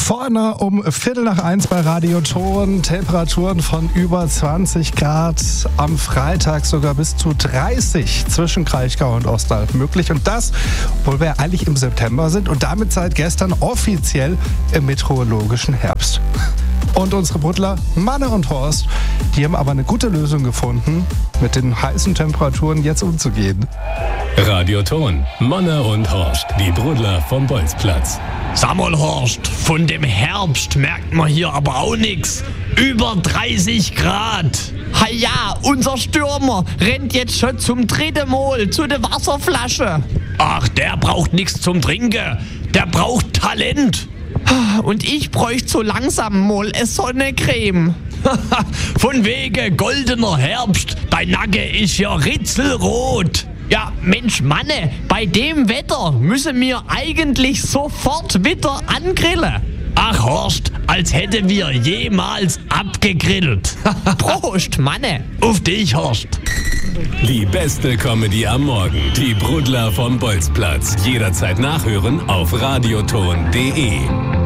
Vorne um 1:15 bei Radioton. Temperaturen von über 20 Grad. Am Freitag sogar bis zu 30 zwischen Kraichgau und Ostalb möglich. Und das, obwohl wir eigentlich im September sind und damit seit gestern offiziell im meteorologischen Herbst. Und unsere Buddler, Manne und Horst, die haben aber eine gute Lösung gefunden, mit den heißen Temperaturen jetzt umzugehen. Radioton, Manne und Horst, die Brudler vom Bolzplatz. Sag mal, Horst, von dem Herbst merkt man hier aber auch nix. Über 30 Grad. Ha ja, unser Stürmer rennt jetzt schon zum 3. Mal zu der Wasserflasche. Ach, der braucht nichts zum Trinken. Der braucht Talent. Und ich bräuchte so langsam mal eine Sonnencreme. Von wegen goldener Herbst. Dein Nacke ist ja ritzelrot. Ja, Mensch, Manne, bei dem Wetter müssen wir eigentlich sofort wieder angrillen. Ach, Horst, als hätten wir jemals abgegrillt. Prost, Manne. Auf dich, Horst. Die beste Comedy am Morgen. Die Brudler vom Bolzplatz. Jederzeit nachhören auf radioton.de.